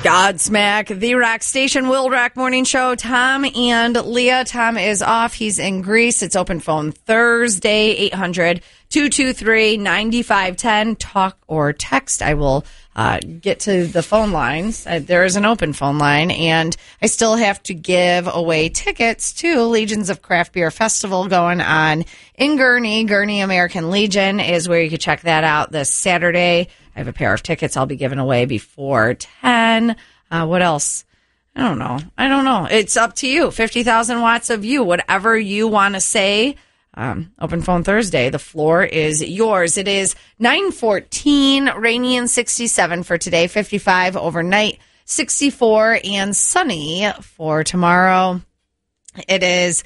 Godsmack, the Rock Station, Will Rock Morning Show. Tom and Leah. Tom is off. He's in Greece. It's open phone Thursday, 800-223-9510. Talk or text. I will get to the phone lines. There is an open phone line, and I still have to give away tickets to Legions of Craft Beer Festival going on in Gurnee. Gurnee American Legion is where you can check that out this Saturday. I have a pair of tickets I'll be giving away before 10. What else? I don't know. It's up to you. 50,000 watts of you. Whatever you want to say. Open phone Thursday. The floor is yours. It is 9:14, rainy and 67 for today, 55 overnight, 64 and sunny for tomorrow. It is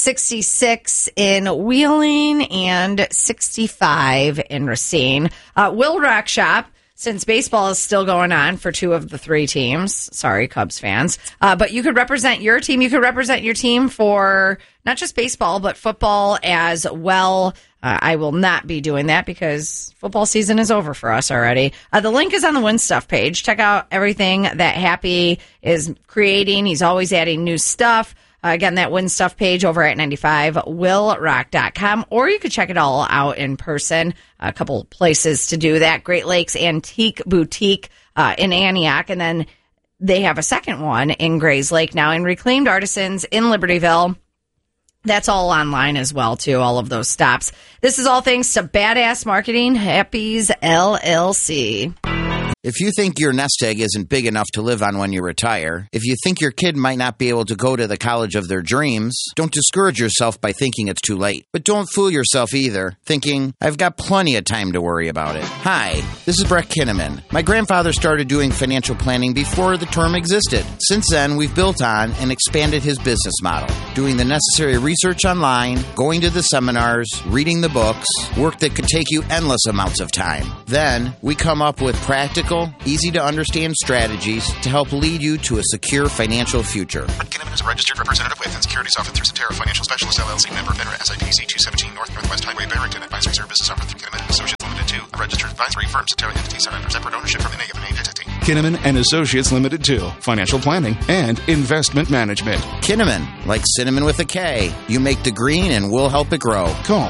66 in Wheeling and 65 in Racine. Will Rock Shop, since baseball is still going on for two of the three teams. Sorry, Cubs fans. But you could represent your team. You could represent your team for not just baseball, but football as well. I will not be doing that because football season is over for us already. The link is on the Win Stuff page. Check out everything that Happy is creating. He's always adding new stuff. Again, that Win Stuff page over at 95willrock.com, or you could check it all out in person. A couple places to do that. Great Lakes Antique Boutique in Antioch, and then they have a second one in Grays Lake now, in Reclaimed Artisans in Libertyville. That's all online as well, too, all of those stops. This is all thanks to Badass Marketing, Happy's LLC. If you think your nest egg isn't big enough to live on when you retire, if you think your kid might not be able to go to the college of their dreams, don't discourage yourself by thinking it's too late. But don't fool yourself either, thinking, I've got plenty of time to worry about it. Hi, this is Brett Kinnaman. My grandfather started doing financial planning before the term existed. Since then, we've built on and expanded his business model, doing the necessary research online, going to the seminars, reading the books, work that could take you endless amounts of time. Then, we come up with practical, easy-to-understand strategies to help lead you to a secure financial future. Brett Kinnaman is a registered representative with and securities offered through Cetera Financial Specialists, LLC, member FINRA, SIPC 217 Northwest Highway, Barrington. Advisory services offered through Kinnaman & Associates Limited 2, a registered advisory firm. Cetera entities are under separate ownership from any of an entity. Kinnaman & Associates Limited 2, financial planning and investment management. Kinnaman, like cinnamon with a K. You make the green and we'll help it grow. Call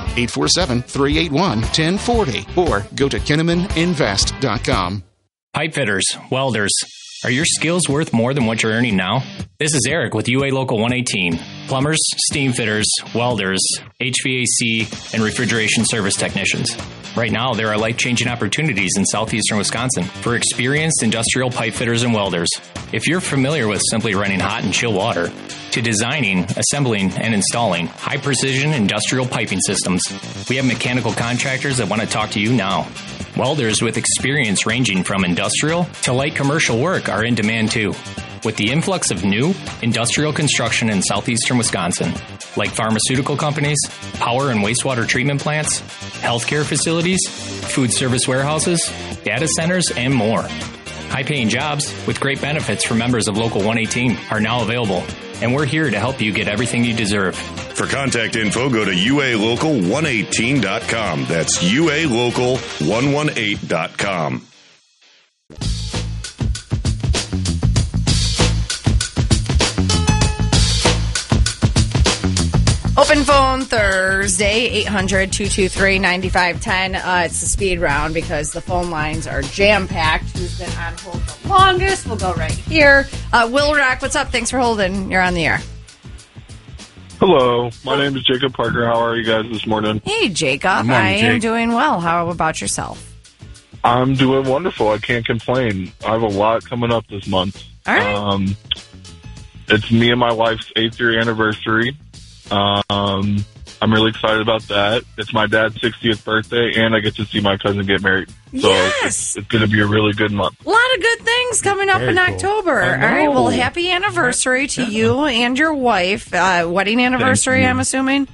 847-381-1040 or go to KinnamanInvest.com. Pipe fitters, welders, are your skills worth more than what you're earning now? This is Eric with UA Local 118. Plumbers, steam fitters, welders, HVAC, and refrigeration service technicians. Right now, there are life-changing opportunities in southeastern Wisconsin for experienced industrial pipe fitters and welders. If you're familiar with simply running hot and chill water, to designing, assembling, and installing high-precision industrial piping systems, we have mechanical contractors that want to talk to you now. Welders with experience ranging from industrial to light commercial work are in demand too. With the influx of new industrial construction in southeastern Wisconsin, like pharmaceutical companies, power and wastewater treatment plants, healthcare facilities, food service warehouses, data centers, and more. High-paying jobs with great benefits for members of Local 118 are now available, and we're here to help you get everything you deserve. For contact info, go to ualocal118.com. That's ualocal118.com. Open phone Thursday, 800-223-9510. It's the speed round because the phone lines are jam-packed. Who's been on hold the longest? We'll go right here. Will Rock, what's up? Thanks for holding. You're on the air. Hello. My name is Jacob Parker. How are you guys this morning? Hey, Jacob. I am doing well. How about yourself? I'm doing wonderful. I can't complain. I have a lot coming up this month. All right. It's me and my wife's 8th year anniversary. I'm really excited about that. It's my dad's 60th birthday, and I get to see my cousin get married. So yes. it's going to be a really good month. A lot of good things coming up in October. All right. Well, happy anniversary to you and your wife. Wedding anniversary, I'm assuming?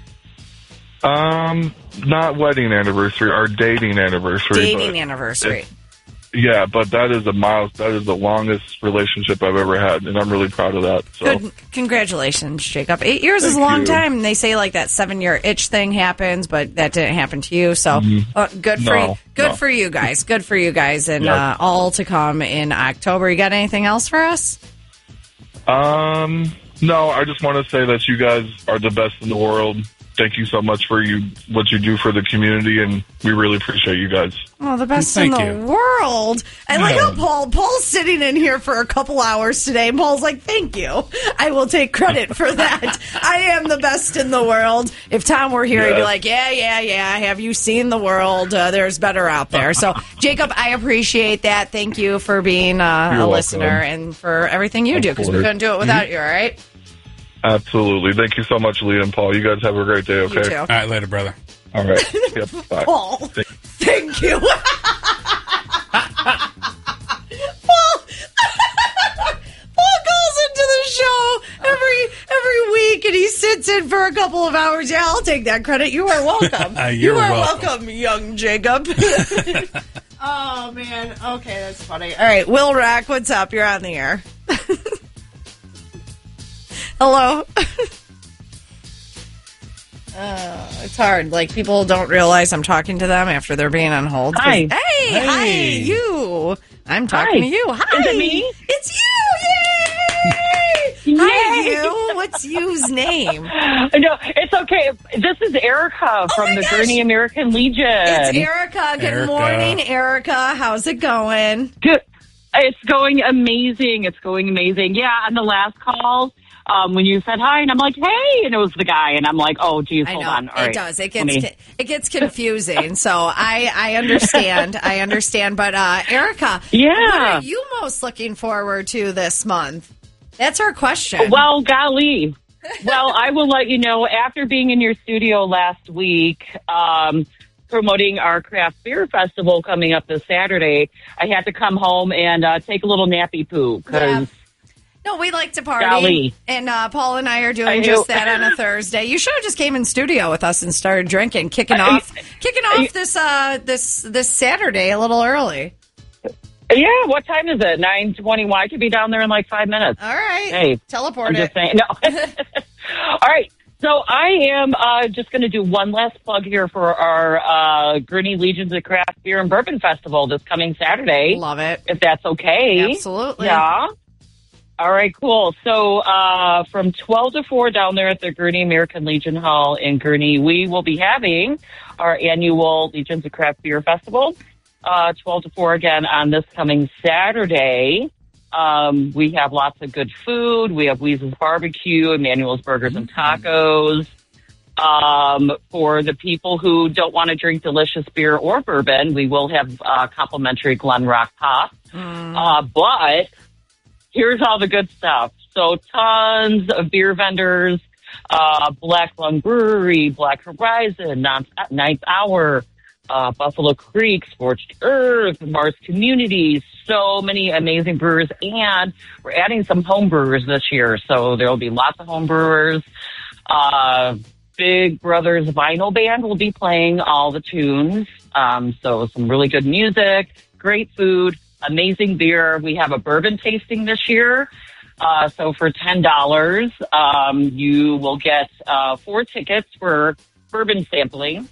Not wedding anniversary, our dating anniversary. Dating anniversary. Yeah, but that is that is the longest relationship I've ever had, and I'm really proud of that. So. Good. Congratulations, Jacob. 8 years is a long time. And they say like that 7-year itch thing happens, but that didn't happen to you. So good for you. Good for you guys. Good for you guys, and all to come in October. You got anything else for us? No, I just want to say that you guys are the best in the world. Thank you so much for what you do for the community, and we really appreciate you guys. Oh, the best in the world. I like how Paul's sitting in here for a couple hours today, and Paul's like, thank you. I will take credit for that. I am the best in the world. If Tom were here, he'd be like, yeah. Have you seen the world? There's better out there. So, Jacob, I appreciate that. Thank you for being a listener and for everything you do, because we couldn't do it without you, all right? Absolutely. Thank you so much, Leah and Paul. You guys have a great day, okay? You too. All right, later, brother. All right. Yep, bye. Paul, thank you. Paul goes into the show every week, and he sits in for a couple of hours. Yeah, I'll take that credit. You are welcome. You are welcome, young Jacob. Oh, man. Okay, that's funny. All right, Will Rack, what's up? You're on the air. Hello. It's hard. Like, people don't realize I'm talking to them after they're being on hold. Hi. Hi, you. I'm talking to you. Hi. Is it me? It's you. Yay. Hi, you. What's you's name? No, it's okay. This is Erica from the Gurney American Legion. It's Erica. Good morning, Erica. How's it going? Good. It's going amazing. Yeah, on the last call, when you said hi, and I'm like, hey, and it was the guy, and I'm like, oh, geez, hold on. All right. Does. It gets confusing. So I understand. But Erica, what are you most looking forward to this month? That's our question. Well, golly. Well, I will let you know, after being in your studio last week, promoting our craft beer festival coming up this Saturday, I had to come home and take a little nappy poo because. No, we like to party, golly. And Paul and I are doing just that on a Thursday. You should have just came in studio with us and started drinking, kicking off this Saturday a little early. Yeah, what time is it? 9:20. I could be down there in like 5 minutes. All right, hey, teleport I'm just saying. No. All right. So I am just going to do one last plug here for our Gurney Legions of Craft Beer and Bourbon Festival this coming Saturday. Love it. If that's okay. Absolutely. Yeah. All right, cool. So from 12 to 4 down there at the Gurney American Legion Hall in Gurney, we will be having our annual Legions of Craft Beer Festival, 12 to 4 again on this coming Saturday. We have lots of good food. We have Weeze's Barbecue, Emmanuel's Burgers and Tacos. For the people who don't want to drink delicious beer or bourbon, we will have complimentary Glen Rock Pop. But here's all the good stuff. So tons of beer vendors, Black Lung Brewery, Black Horizon, Ninth Hour, Buffalo Creek, Scorched Earth, Mars Communities, so many amazing brewers. And we're adding some home brewers this year. So there will be lots of home brewers. Big Brothers Vinyl Band will be playing all the tunes. So some really good music, great food, amazing beer. We have a bourbon tasting this year. So for $10, you will get 4 tickets for bourbon sampling.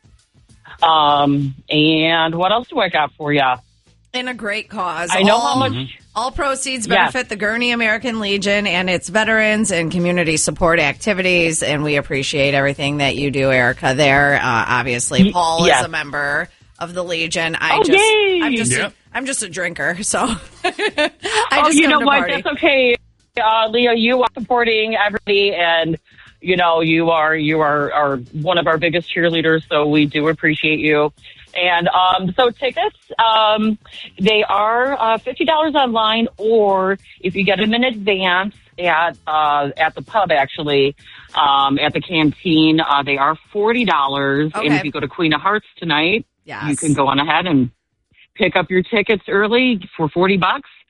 And what else do I got for you? In a great cause. I know how much. All proceeds benefit the Gurney American Legion and its veterans and community support activities. And we appreciate everything that you do, Erica, there. Obviously, Paul is a member of the Legion. I'm just a drinker, so you know what? That's okay. Leah, you are supporting everybody, and you know you are one of our biggest cheerleaders, so we do appreciate you. And so tickets, they are $50 online, or if you get them in advance at the pub, actually, at the canteen, they are $40. Okay. And if you go to Queen of Hearts tonight, you can go on ahead and pick up your tickets early for $40.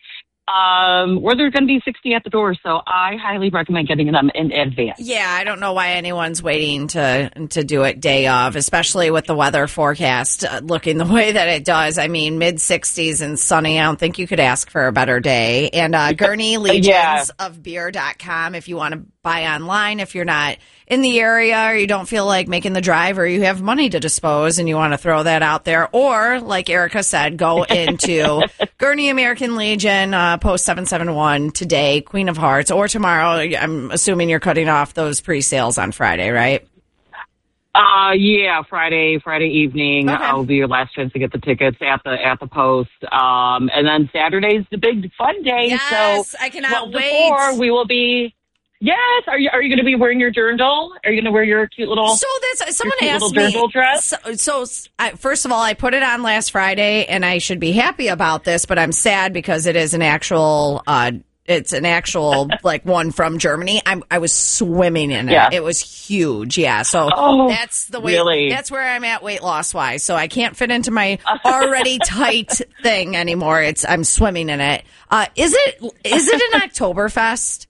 where there's going to be 60 at the door. So I highly recommend getting them in advance. Yeah, I don't know why anyone's waiting to do it day of, especially with the weather forecast looking the way that it does. I mean, mid-60s and sunny. I don't think you could ask for a better day. And Gurney Legions of Beer.com if you want to buy online, if you're not in the area or you don't feel like making the drive or you have money to dispose and you want to throw that out there. Or, like Erica said, go into Gurney American Legion, post 771 today, Queen of Hearts, or tomorrow. I'm assuming you're cutting off those pre-sales on Friday, right? Yeah, Friday evening. Okay. Will be your last chance to get the tickets at the post. And then Saturday's the big fun day. Yes, so I cannot 12 to wait. 4, we will be. Yes, are you going to be wearing your dirndl? Are you going to wear your cute little? So that's someone cute asked little me. dirndl dress? First of all, I put it on last Friday, and I should be happy about this, but I'm sad because it is an actual. It's an actual like one from Germany. I was swimming in it. Yeah. It was huge. Yeah. So that's the way. Really? That's where I'm at weight loss wise. So I can't fit into my already tight thing anymore. I'm swimming in it. Is it an Oktoberfest?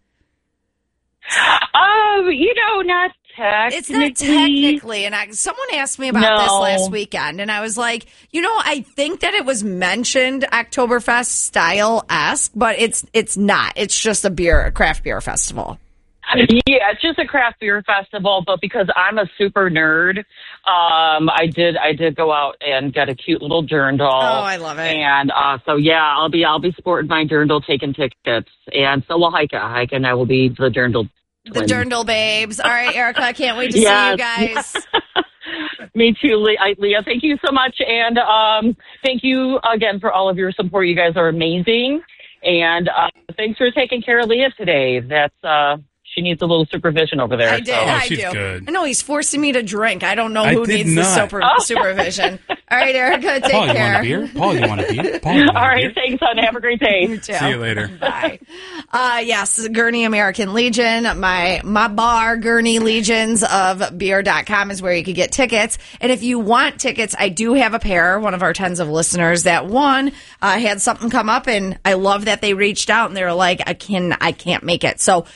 Not technically. It's not technically, and someone asked me about this last weekend, and I was like, I think that it was mentioned Oktoberfest style-esque, but it's not. It's just a craft beer festival. Yeah, it's just a craft beer festival, but because I'm a super nerd, I did go out and get a cute little dirndl. Oh, I love it. And I'll be sporting my dirndl, taking tickets, and so will Heike and I will be the dirndl. The dirndl babes. All right, Erica, I can't wait to see you guys. Me too, Leah. Thank you so much, and thank you again for all of your support. You guys are amazing, and thanks for taking care of Leah today. That's she needs a little supervision over there. I did. I do. Good. I know he's forcing me to drink. I don't know who needs the supervision. All right, Erica, take Paul, care. You want a beer? Paul, you want a beer? Paul, you want all a right, beer? thanks, hon. Have a great day. You too. See you later. Bye. Yes, Gurney American Legion. My bar, Gurney Legions of Beer.com is where you could get tickets. And if you want tickets, I do have a pair, one of our tens of listeners that had something come up, and I love that they reached out and they were like, I can't make it. So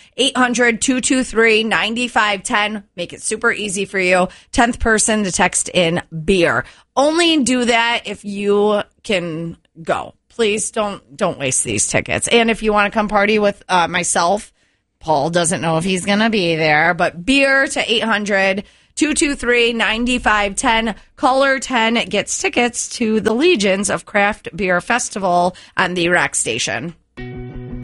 800-223-9510. Make it super easy for you. 10th person to text in beer. Only do that if you can go. Please don't waste these tickets. And if you want to come party with myself, Paul doesn't know if he's going to be there, but beer to 800-223-9510. Caller 10 gets tickets to the Legions of Craft Beer Festival on the Rec Station.